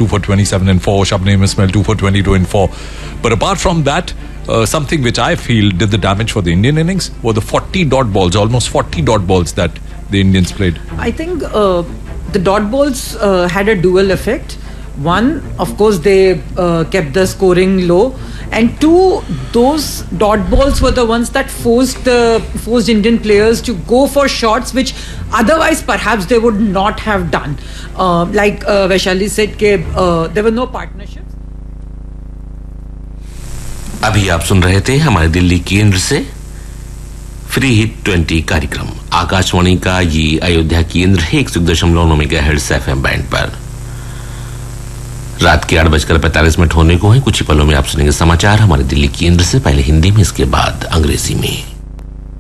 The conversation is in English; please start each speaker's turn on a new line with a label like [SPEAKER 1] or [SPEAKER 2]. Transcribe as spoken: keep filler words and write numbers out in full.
[SPEAKER 1] two for twenty-seven and four. Shabnam Ismail two for twenty-two and four. But apart from that, uh, something which I feel did the damage for the Indian innings were the forty dot balls, almost forty dot balls that the Indians played.
[SPEAKER 2] I think uh, the dot balls uh, had a dual effect. One, of course, they uh, kept the scoring low, and two, those dot balls were the ones that forced the forced Indian players to go for shots which otherwise perhaps they would not have done. Uh, like uh, Vaishali said, ke, uh, there were no partnerships.
[SPEAKER 3] अभी आप सुन रहे थे हमारे दिल्ली केंद्र से free hit twenty कार्यक्रम। आकाशवाणी का ये अयोध्या केंद्र है एक सौ दशमलव नौ मेगाहर्ट्ज एफएम बैंड पर। रात के आठ बजकर पैंतालीस मिनट होने को है। कुछ ही पलों में आप सुनेंगे समाचार हमारे दिल्ली केंद्र से, पहले हिंदी में, इसके बाद अंग्रेजी में।